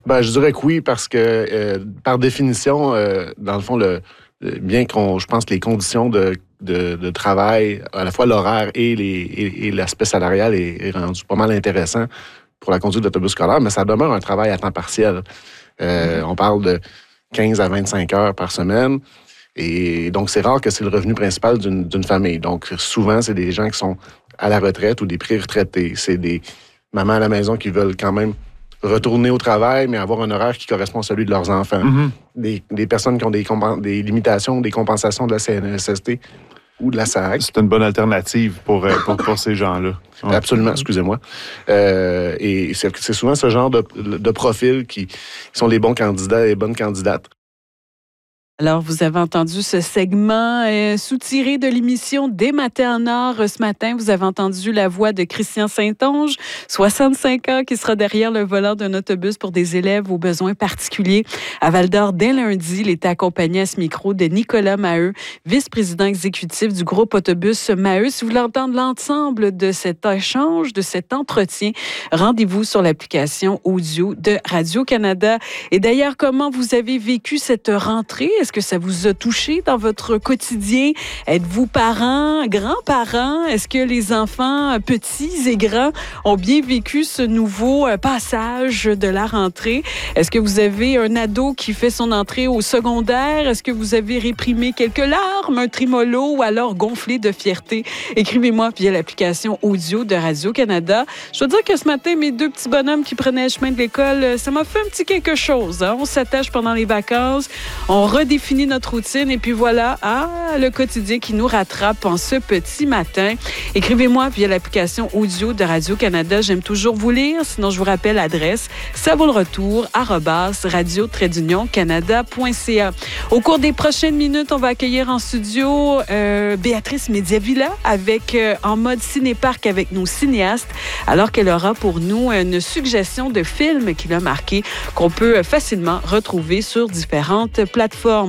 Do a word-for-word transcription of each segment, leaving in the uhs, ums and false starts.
Ben, je dirais que oui, parce que euh, par définition, euh, dans le fond, le, le bien qu'on, je pense que les conditions de, de, de travail, à la fois l'horaire et, les, et, et l'aspect salarial est, est rendu pas mal intéressant pour la conduite d'autobus scolaire, mais ça demeure un travail à temps partiel. Euh, mm-hmm. On parle de quinze à vingt-cinq heures par semaine. Et donc, c'est rare que c'est le revenu principal d'une, d'une famille. Donc, souvent, c'est des gens qui sont à la retraite ou des pré-retraités. C'est des mamans à la maison qui veulent quand même retourner au travail, mais avoir un horaire qui correspond à celui de leurs enfants. Mm-hmm. Des, des personnes qui ont des, compen- des limitations, des compensations de la C N E S S T ou de la S A A C. C'est une bonne alternative pour, pour, pour ces gens-là. Ouais. Absolument, excusez-moi. Euh, et c'est, c'est souvent ce genre de, de profils qui, qui sont les bons candidats et les bonnes candidates. Alors, vous avez entendu ce segment euh, soutiré de l'émission Des Matins en Or ce matin. Vous avez entendu la voix de Christian Saint-Onge, soixante-cinq ans, qui sera derrière le volant d'un autobus pour des élèves aux besoins particuliers à Val-d'Or dès lundi. Il était accompagné à ce micro de Nicolas Maheu, vice-président exécutif du groupe Autobus Maheu. Si vous voulez entendre l'ensemble de cet échange, de cet entretien, rendez-vous sur l'application audio de Radio-Canada. Et d'ailleurs, comment vous avez vécu cette rentrée? Est-ce que ça vous a touché dans votre quotidien? Êtes-vous parents, grands-parents? Est-ce que les enfants, petits et grands, ont bien vécu ce nouveau passage de la rentrée? Est-ce que vous avez un ado qui fait son entrée au secondaire? Est-ce que vous avez réprimé quelques larmes, un trémolo ou alors gonflé de fierté? Écrivez-moi via l'application audio de Radio-Canada. Je dois dire que ce matin, mes deux petits bonhommes qui prenaient le chemin de l'école, ça m'a fait un petit quelque chose. Hein? On s'attache pendant les vacances, on redéfinit fini notre routine et puis voilà, ah, le quotidien qui nous rattrape en ce petit matin. Écrivez-moi via l'application audio de Radio-Canada. J'aime toujours vous lire. Sinon, je vous rappelle l'adresse ça vaut le retour arobase radio trait d'union canada point c a. Au cours des prochaines minutes, on va accueillir en studio euh, Béatrice Mediavilla avec euh, en mode ciné-parc avec nos cinéastes, alors qu'elle aura pour nous une suggestion de films qui l'a marqué, qu'on peut facilement retrouver sur différentes plateformes.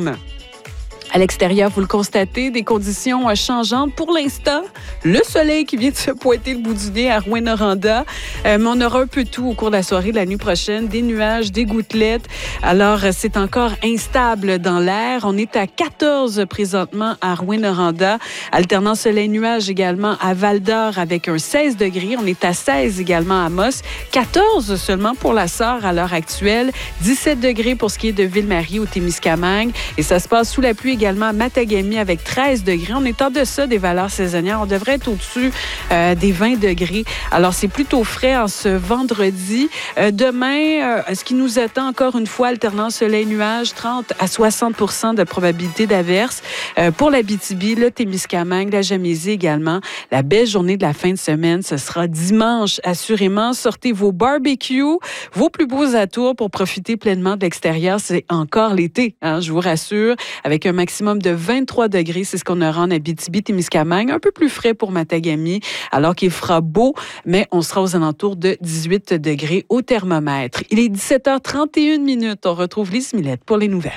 À l'extérieur, vous le constatez, des conditions changeantes. Pour l'instant, le soleil qui vient de se pointer le bout du nez à Rouyn-Noranda. Euh, mais on aura un peu tout au cours de la soirée de la nuit prochaine. Des nuages, des gouttelettes. Alors, c'est encore instable dans l'air. On est à quatorze présentement à Rouyn-Noranda. Alternant soleil-nuage également à Val-d'Or avec un seize degrés. On est à seize également à Moss. quatorze seulement pour la Sarre à l'heure actuelle. dix-sept degrés pour ce qui est de Ville-Marie au Témiscamingue. Et ça se passe sous la pluie également à Matagami avec treize degrés. On est en deçà des valeurs saisonnières. On devrait être au-dessus euh, des vingt degrés. Alors, c'est plutôt frais en ce vendredi. Euh, demain, euh, ce qui nous attend encore une fois, alternance soleil-nuage, trente à soixante pour cent de probabilité d'averse. Euh, pour l'Abitibi, le Témiscamingue, la Gaspésie également. La belle journée de la fin de semaine, ce sera dimanche, assurément. Sortez vos barbecues, vos plus beaux atours pour profiter pleinement de l'extérieur. C'est encore l'été, hein, je vous rassure, avec un maximum maximum de vingt-trois degrés. C'est ce qu'on aura en Abitibi-Témiscamingue. Un peu plus frais pour Matagami, alors qu'il fera beau, mais on sera aux alentours de dix-huit degrés au thermomètre. Il est dix-sept heures trente et une minutes. On retrouve Lise Millette pour les nouvelles.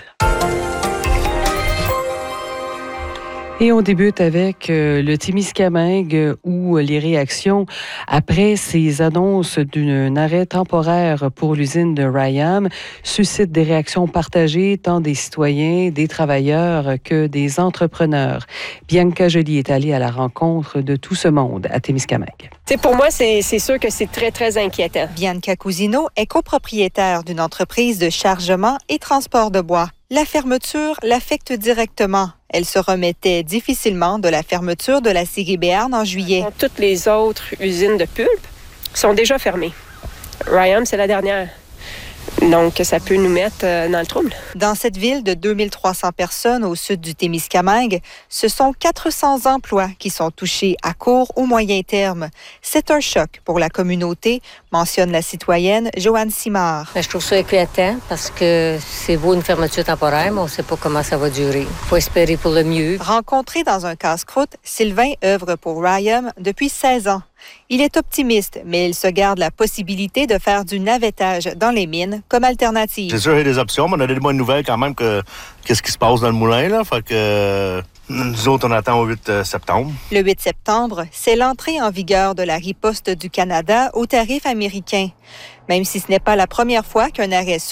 Et on débute avec euh, le Témiscamingue où les réactions après ces annonces d'un arrêt temporaire pour l'usine de Ryam suscitent des réactions partagées tant des citoyens, des travailleurs que des entrepreneurs. Bianca Joly est allée à la rencontre de tout ce monde à Témiscamingue. T'sais, pour moi, c'est, c'est sûr que c'est très, très inquiétant. Bianca Cousino est copropriétaire d'une entreprise de chargement et transport de bois. La fermeture l'affecte directement. Elle se remettait difficilement de la fermeture de la scierie Béarn en juillet. Toutes les autres usines de pulpe sont déjà fermées. Ryam, c'est la dernière. Donc, ça peut nous mettre dans le trouble. Dans cette ville de deux mille trois cents personnes au sud du Témiscamingue, ce sont quatre cents emplois qui sont touchés à court ou moyen terme. C'est un choc pour la communauté, mentionne la citoyenne Joanne Simard. Je trouve ça inquiétant parce que c'est beau une fermeture temporaire, mais on ne sait pas comment ça va durer. Il faut espérer pour le mieux. Rencontré dans un casse-croûte, Sylvain œuvre pour Ryam depuis seize ans. Il est optimiste, mais il se garde la possibilité de faire du navettage dans les mines comme alternative. C'est sûr, il y a des options, mais on a des bonnes nouvelles quand même que qu'est-ce qui se passe dans le moulin, là. Fait que euh, nous autres, on attend au huit septembre. Le huit septembre, c'est l'entrée en vigueur de la riposte du Canada au tarif américain. Même si ce n'est pas la première fois qu'un arrêt